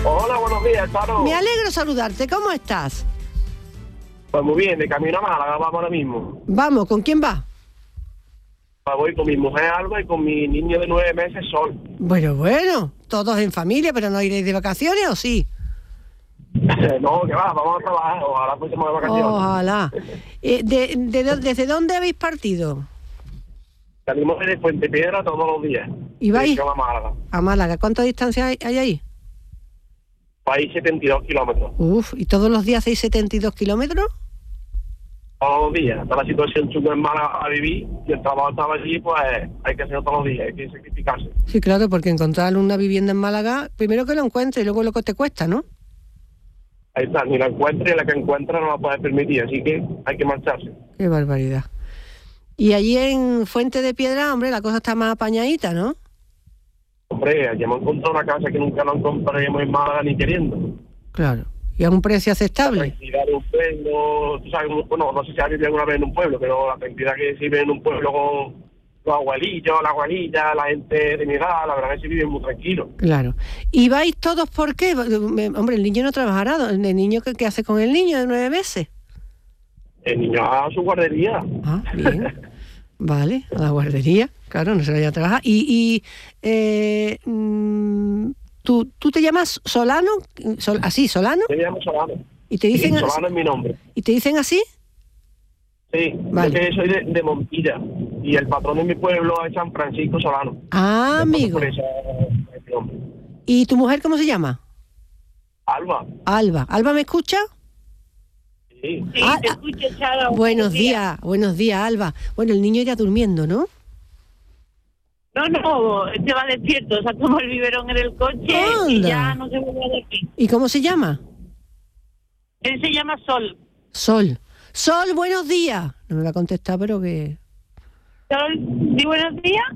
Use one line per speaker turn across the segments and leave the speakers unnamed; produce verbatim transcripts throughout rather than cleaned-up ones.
Hola, buenos días, Charo.
Me alegro saludarte. ¿Cómo estás?
Pues muy bien, de camino a Málaga, vamos ahora mismo.
Vamos, ¿con quién vas?
Pues voy con mi mujer Alba y con mi niño de nueve meses, Sol.
Bueno, bueno, todos en familia, pero ¿no iréis de vacaciones o sí?
No, que va, vamos a trabajar, ojalá fuésemos de vacaciones.
Ojalá. Eh, de, de, de, ¿Desde dónde habéis partido?
Salimos de Fuente Piedra todos los días.
¿Y vais?
A Málaga.
A Málaga. ¿Cuánta distancia hay, hay ahí?
Vais setenta y dos kilómetros.
Uf, ¿y todos los días hacéis setenta y dos kilómetros?
Todos los días. Está la situación chunga en Málaga a vivir y el trabajo estaba allí, pues hay que hacerlo todos los días, hay que sacrificarse.
Sí, claro, porque encontrar una vivienda en Málaga, primero que lo encuentres y luego lo que te cuesta, ¿no?
Ahí está, ni la encuentra y la que encuentra no la puede permitir, así que hay que marcharse.
Qué barbaridad. Y allí en Fuente de Piedra, hombre, la cosa está más apañadita, ¿no?
Hombre, allí hemos encontrado una casa que nunca nos encontraríamos en Málaga ni queriendo.
Claro. ¿Y a un precio aceptable?
La tranquilidad de un pueblo, tú sabes, bueno, no sé si has vivido alguna vez en un pueblo, pero la tranquilidad que se vive en un pueblo con los abuelillos, la abuelita, la gente de mi edad, la verdad es que se vive muy tranquilo.
Claro. ¿Y vais todos por qué? Hombre, el niño no trabajará. ¿El niño qué, qué hace con el niño de nueve meses?
El niño a su guardería.
Ah, bien. Vale, a la guardería. Claro, no se vaya a trabajar. Y, y eh, ¿tú, ¿tú te llamas Solano? Sol, ¿Así, Solano?
Yo me llamo Solano.
¿Y te dicen
sí, Solano es mi nombre.
¿Y te dicen así?
Sí, vale. Yo que soy de, de Montilla y el patrón de mi pueblo es San Francisco Solano.
Ah, amigo.
Por eso,
¿Y tu mujer cómo se llama?
Alba.
Alba. ¿Alba me escucha?
Sí,
sí
ah,
te escucho, Charo.
Buenos días. días, buenos días, Alba. Bueno, el niño irá durmiendo, ¿no?
No, no, este va despierto, o sea, tomó el biberón en el coche. ¡Anda! Y ya no se vuelve a dormir.
¿Y cómo se llama?
Él se llama Sol.
Sol. Sol, buenos días. No me va a contestar, pero que...
Sol, ¿di buenos días?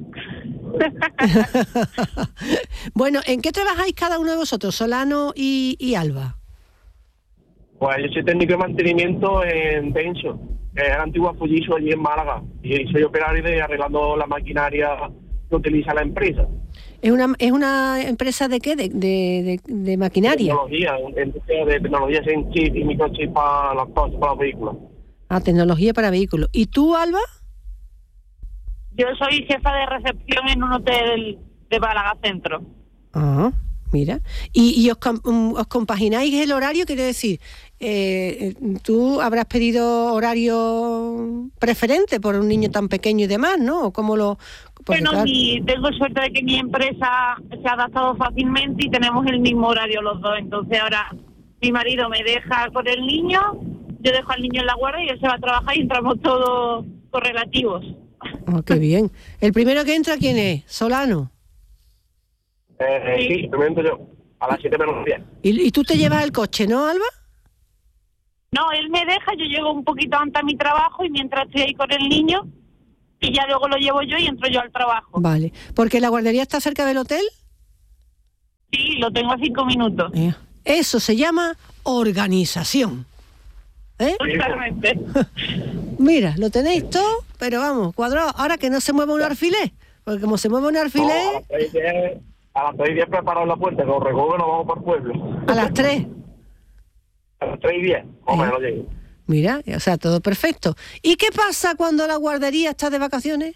Bueno, ¿en qué trabajáis cada uno de vosotros, Solano y, y Alba?
Pues yo soy técnico de mantenimiento en Denso, que es la antigua Fujitsu allí en Málaga. Y soy operario de arreglando la maquinaria que utiliza la empresa.
¿Es una es una empresa de qué? ¿De, de, de, de maquinaria?
Tecnología, industria de tecnologías en chip y microchip para las cosas, para los vehículos.
Ah, tecnología para vehículos. ¿Y tú, Alba?
Yo soy jefa de recepción en un hotel de Málaga Centro.
Ah, mira. ¿Y, y os, os compagináis el horario? Quiere decir, eh, tú habrás pedido horario preferente por un niño tan pequeño y demás, ¿no? ¿Cómo lo...?
Bueno,
claro,
mi, tengo suerte de que mi empresa se ha adaptado fácilmente y tenemos el mismo horario los dos. Entonces ahora mi marido me deja con el niño, yo dejo al niño en la guardia y él se va a trabajar y entramos todos correlativos.
Oh, qué bien. ¿El primero que entra quién es? ¿Solano?
Eh, sí, sí, primero entro yo, a las siete menos diez.
¿Y, ¿Y tú te llevas el coche, no, Alba?
No, él me deja, yo llego un poquito antes a mi trabajo y mientras estoy ahí con el niño, y ya luego lo llevo yo y entro yo al trabajo.
Vale. ¿Porque la guardería está cerca del hotel?
Sí, lo tengo a cinco minutos.
Eh, eso se llama organización. ¿Eh?
Totalmente.
Mira, lo tenéis todo, pero vamos, cuadrado. Ahora que no se mueva un alfiler, porque como se mueve un alfiler...
No, a las tres y diez preparados la puerta, que os recoge, nos vamos para el pueblo.
¿A las tres?
A las tres y diez, o menos llego.
Mira, o sea, todo perfecto. ¿Y qué pasa cuando la guardería está de vacaciones?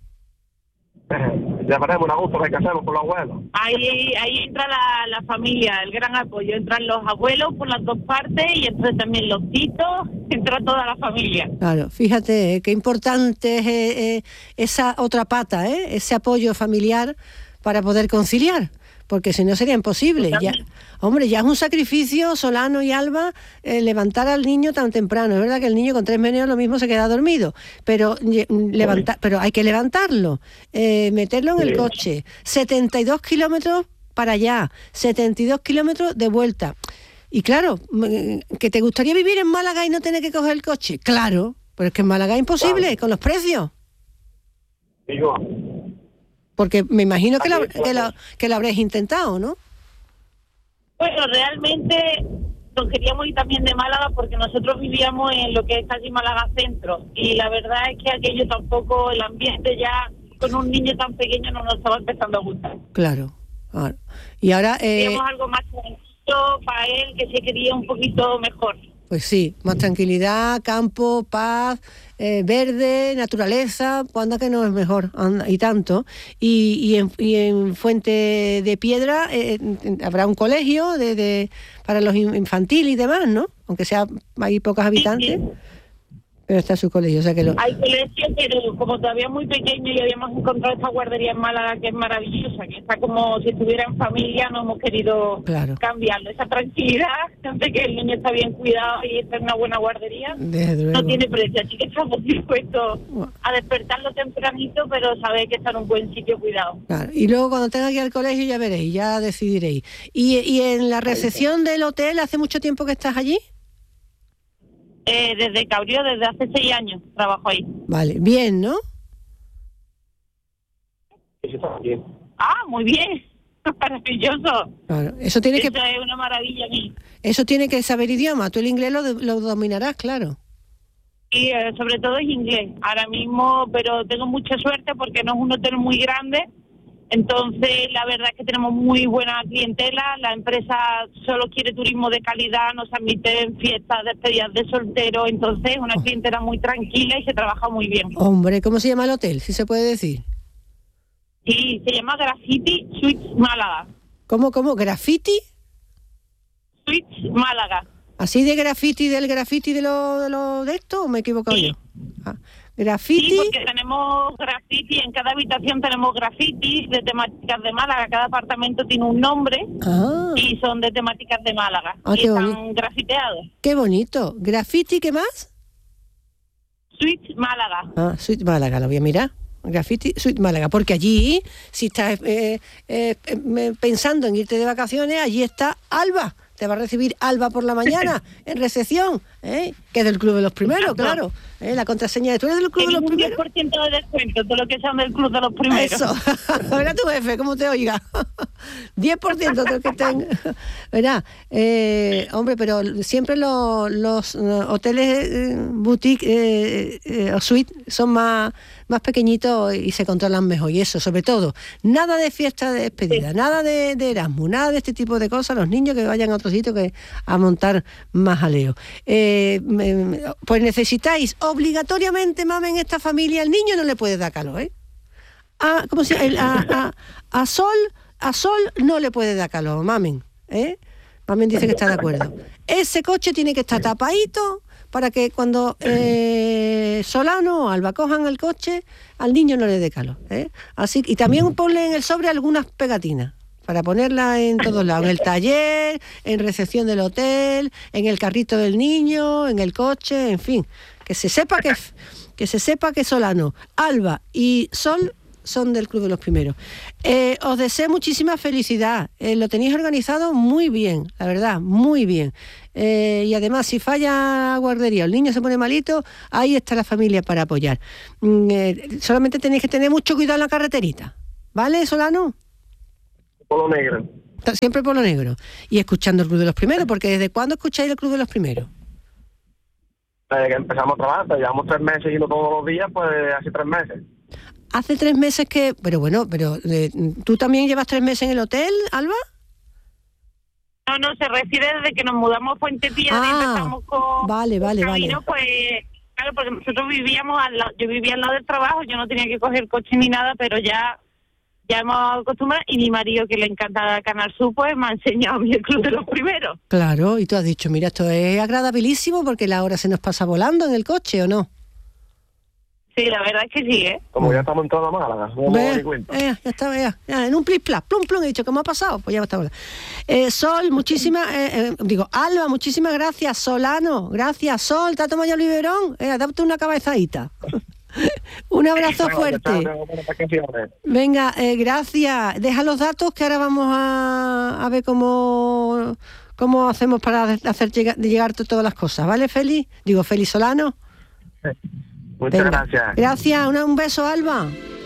Ya tenemos una gusto que hacemos con los abuelos.
Ahí, ahí entra la, la familia, el gran apoyo. Entran los abuelos por las dos partes y entran también los titos, entra toda la familia.
Claro, fíjate eh, qué importante es eh, eh, esa otra pata, eh, ese apoyo familiar para poder conciliar, porque si no sería imposible. Ya, hombre, ya es un sacrificio, Solano y Alba, eh, levantar al niño tan temprano. Es verdad que el niño con tres meses lo mismo se queda dormido, pero, levanta, pero hay que levantarlo, eh, meterlo en el coche. setenta y dos kilómetros para allá, setenta y dos kilómetros de vuelta. Y claro, ¿que te gustaría vivir en Málaga y no tener que coger el coche? Claro, pero es que en Málaga es imposible, claro, con los precios.
Digo...
Porque me imagino que lo, que, lo, que lo habréis intentado, ¿no?
Bueno, realmente nos queríamos ir también de Málaga porque nosotros vivíamos en lo que es casi Málaga Centro. Y la verdad es que aquello tampoco, el ambiente ya con un niño tan pequeño no nos estaba empezando a gustar.
Claro, claro. Y ahora... Eh...
Queríamos algo más tranquilo poquito para él, que se quería un poquito mejor.
Pues sí, más tranquilidad, campo, paz, eh, verde, naturaleza, pues anda que no es mejor, anda, y tanto. Y, y, en, y en Fuente de Piedra eh, habrá un colegio de, de para los infantiles y demás, ¿no? Aunque sea hay pocos habitantes. Sí, sí. Pero está su colegio, o sea que lo...
Hay colegio, pero como todavía es muy pequeño y habíamos encontrado esta guardería en Málaga que es maravillosa, que está como si estuviera en familia, no hemos querido claro. cambiarlo. Esa tranquilidad de que el niño está bien cuidado y está en una buena guardería, no tiene precio. Así que estamos dispuestos a despertarlo tempranito, pero saber que está en un buen sitio cuidado.
Claro. Y luego cuando tenga que ir al colegio ya veréis, ya decidiréis. ¿Y, y en la recepción del hotel hace mucho tiempo que estás allí?
Eh, desde que abrió, desde hace seis años trabajo ahí.
Vale, bien, ¿no?
Sí, está bien.
Ah, muy bien. Maravilloso.
Claro, eso tiene
eso
que...
es una maravilla a mí.
Eso tiene que saber idioma. Tú el inglés lo, lo dominarás, claro.
Sí, eh, sobre todo es inglés. Ahora mismo, pero tengo mucha suerte porque no es un hotel muy grande. Entonces, la verdad es que tenemos muy buena clientela. La empresa solo quiere turismo de calidad, nos admiten fiestas, despedidas de soltero. Entonces, una oh. clientela muy tranquila y se trabaja muy bien.
Hombre, ¿cómo se llama el hotel? Si se puede decir.
Sí, se llama Graffiti Suites Málaga.
¿Cómo, cómo? ¿Graffiti?
Suites Málaga.
¿Así de graffiti, del graffiti de lo de, lo de esto o me he equivocado
sí.
yo? Ah. Graffiti.
Sí, porque tenemos graffiti, en cada habitación tenemos graffiti de temáticas de Málaga, cada apartamento tiene un nombre ah. y son de temáticas de Málaga ah, y están bonito. grafiteados.
Qué bonito. ¿Graffiti qué más?
Suite Málaga.
Ah, Suite Málaga, lo voy a mirar. Graffiti Suite Málaga, porque allí, si estás eh, eh, eh, pensando en irte de vacaciones, allí está Alba. Te va a recibir Alba por la mañana en recepción, ¿eh? Que es del Club de los Primeros, claro. ¿eh? La contraseña de tú eres del Club de los Primeros.
diez por ciento de descuento, todo lo que sean del Club de los Primeros.
Eso, verá tu jefe, cómo te oiga. diez por ciento de lo que tenga. Verá, eh, hombre, pero siempre los, los hoteles eh, boutique eh, eh, o suite son más, más pequeñitos y se controlan mejor. Y eso, sobre todo, nada de fiesta de despedida, sí. nada de, de Erasmus, nada de este tipo de cosas. Los niños que vayan a otro sitio que a montar más jaleo. Eh, pues necesitáis obligatoriamente, mamen, esta familia, el niño no le puede dar calor, ¿eh? A, ¿cómo se llama? A, a, a Sol, a Sol no le puede dar calor, mamen, ¿eh? Mamen dice que está de acuerdo. Ese coche tiene que estar tapadito para que cuando eh, Solano o Alba cojan el coche, al niño no le dé calor, ¿eh? Así, y también ponle en el sobre algunas pegatinas para ponerla en todos lados, en el taller, en recepción del hotel, en el carrito del niño, en el coche, en fin, que se sepa que, que se sepa que Solano, Alba y Sol son del Club de los Primeros. Eh, os deseo muchísima felicidad, eh, lo tenéis organizado muy bien, la verdad, muy bien. Eh, y además, si falla la guardería, el niño se pone malito, ahí está la familia para apoyar. Mm, eh, solamente tenéis que tener mucho cuidado en la carreterita, ¿vale, Solano?
Polo negro.
Siempre Polo Negro. Y escuchando el Club de los Primeros, porque ¿desde cuándo escucháis el Club de los Primeros?
Desde que empezamos a trabajar, pues llevamos tres meses yendo todos los días, pues hace tres meses.
Hace tres meses que... Pero bueno, pero eh, ¿tú también llevas tres meses en el hotel, Alba?
No, no, se refiere desde que nos mudamos a Fuente Piedra ah, y empezamos con...
Vale, vale,
camino,
vale.
Pues, claro, porque nosotros vivíamos al lado, yo vivía al lado del trabajo, yo no tenía que coger coche ni nada, pero ya... Ya hemos acostumbrado y mi marido, que le encanta Canal Sur, pues me ha enseñado a mí el Club de los Primeros.
Claro, y tú has dicho, mira, esto es agradabilísimo porque la hora se nos pasa volando en el coche, ¿o no?
Sí, la verdad es que sí, ¿eh?
Como ya estamos en toda Málaga, no me doy cuenta.
Eh, ya está, ya, ya, en un plis plas, plum plum, he dicho, ¿cómo ha pasado? Pues ya está volando. Eh, Sol, muchísimas, eh, eh, digo, Alba, muchísimas gracias, Solano, gracias, Sol, ¿te has tomado ya el biberón? Eh, date una cabezadita. Un abrazo fuerte. Venga, eh, gracias. Deja los datos que ahora vamos a, a ver cómo cómo hacemos para hacer llegar, llegar todas las cosas, ¿vale, Feli? Digo, Feli Solano.
Muchas
Venga.
gracias.
Gracias, una, un beso, Alba.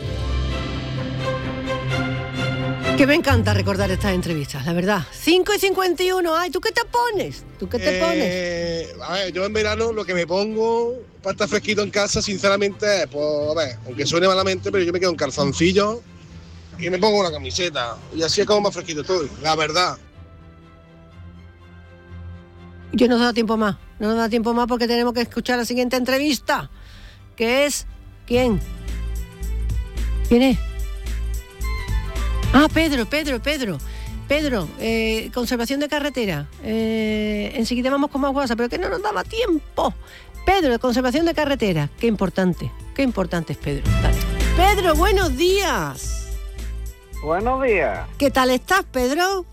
Que me encanta recordar estas entrevistas, la verdad. cinco y cincuenta y uno, ay, ¿tú qué te pones? ¿Tú qué te
eh, pones? A ver, yo en verano lo que me pongo para estar fresquito en casa, sinceramente, pues, a ver, aunque suene malamente, pero yo me quedo en calzoncillos y me pongo una camiseta. Y así es como más fresquito estoy, la verdad.
Yo no nos da tiempo más, no nos da tiempo más porque tenemos que escuchar la siguiente entrevista, que es... ¿Quién? ¿Quién es? Ah, Pedro, Pedro, Pedro. Pedro, eh, conservación de carretera. Eh, enseguida vamos con más WhatsApp, pero que no nos daba tiempo. Pedro, conservación de carretera. Qué importante, qué importante es Pedro. Dale. Pedro, buenos días.
Buenos días.
¿Qué tal estás, Pedro?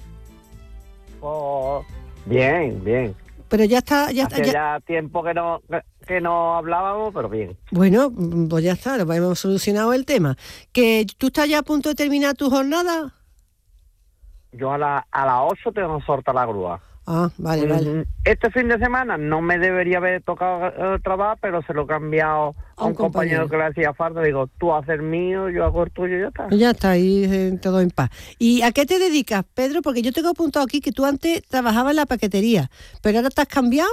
Oh, bien, bien.
Pero ya está, ya está.
Hace
Ya...
ya tiempo que no que no hablábamos, pero bien.
Bueno, pues ya está, lo hemos solucionado el tema. ¿Que tú estás ya a punto de terminar tu jornada?
Yo a, la, a las ocho tengo que soltar la grúa.
Ah, vale, vale.
Este fin de semana no me debería haber tocado el trabajo, pero se lo he cambiado a un, un compañero, compañero que le hacía falta. Digo, tú haces el mío, yo hago el tuyo y ya está.
Ya está, ahí eh, todo en paz. ¿Y a qué te dedicas, Pedro? Porque yo tengo apuntado aquí que tú antes trabajabas en la paquetería, pero ahora te has cambiado.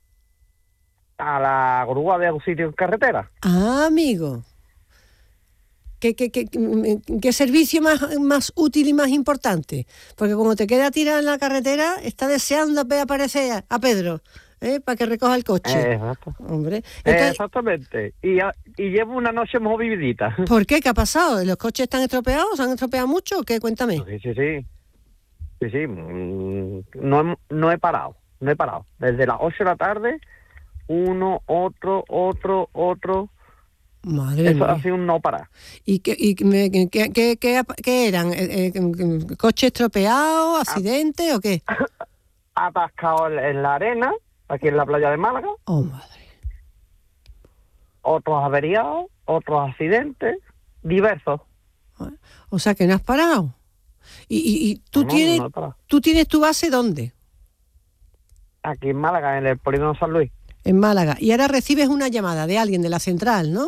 A la grúa de auxilio en carretera.
Ah, amigo. ¿Qué, qué, qué, qué servicio más, más útil y más importante? Porque como te queda tirado en la carretera, está deseando ver aparecer a Pedro, ¿eh? Para que recoja el coche.
Eh, exacto.
Hombre. Entonces,
exactamente. Y, y llevo una noche movidita.
¿Por qué? ¿Qué ha pasado? ¿Los coches están estropeados? ¿Se han estropeado mucho o qué? Cuéntame.
Sí, sí, sí. Sí, sí. No, he, no he parado. No he parado. Desde las ocho de la tarde, uno, otro, otro, otro...
Madre
Eso
mía.
ha sido un no parar.
¿Y qué, y qué, qué, qué, qué, qué eran? Eh, eh, ¿Coche estropeado, accidente o qué?
Atascado en la arena, aquí en la playa de Málaga.
Oh, madre.
Otros averiados, otros accidentes, diversos.
O sea que no has parado. ¿Y, y, y tú,
no,
tienes,
no he parado.
tú tienes tu base dónde?
Aquí en Málaga, en el Polígono San Luis.
En Málaga. Y ahora recibes una llamada de alguien de la central, ¿no?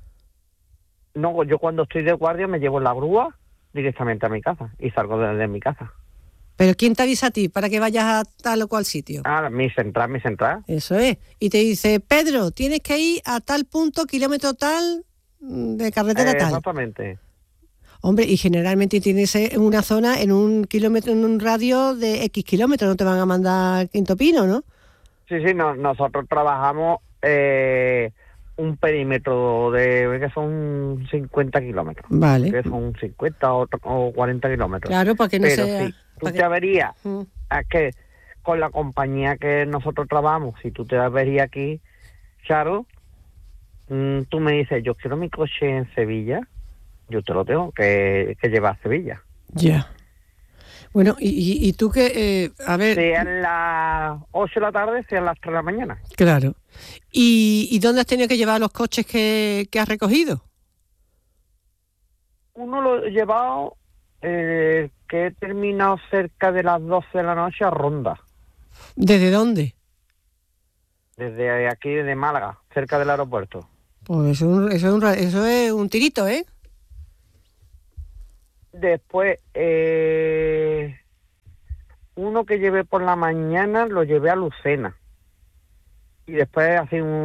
No, yo cuando estoy de guardia me llevo en la grúa directamente a mi casa y salgo desde mi casa.
¿Pero quién te avisa a ti para que vayas a tal o cual sitio?
Ah, mi central, mi central.
Eso es. Y te dice, Pedro, tienes que ir a tal punto, kilómetro tal, de carretera
eh,
tal.
Exactamente.
Hombre, y generalmente tienes una zona en un kilómetro, en un radio de X kilómetros, no te van a mandar Quinto Pino, ¿no?
Sí, sí, no, nosotros trabajamos... Eh, un perímetro de que son cincuenta kilómetros.
Vale.
Que son cincuenta o, o cuarenta kilómetros.
Claro, para que no
Pero
sea...
si tú te averías, mm. es que con la compañía que nosotros trabajamos, si tú te averías aquí, Charo, mmm, tú me dices, yo quiero mi coche en Sevilla, yo te lo tengo que, que llevar a Sevilla.
Ya. Yeah. Bueno, y, y, y tú que, eh, a ver...
Sean las ocho de la tarde, sean las tres de la mañana.
Claro. ¿Y, y dónde has tenido que llevar los coches que, que has recogido?
Uno lo he llevado, eh, que he terminado cerca de las doce de la noche a Ronda.
¿Desde dónde?
Desde aquí, desde Málaga, cerca del aeropuerto.
Pues eso es un, eso es un, eso es un tirito, ¿eh?
Después, eh, uno que llevé por la mañana lo llevé a Lucena. Y después hace un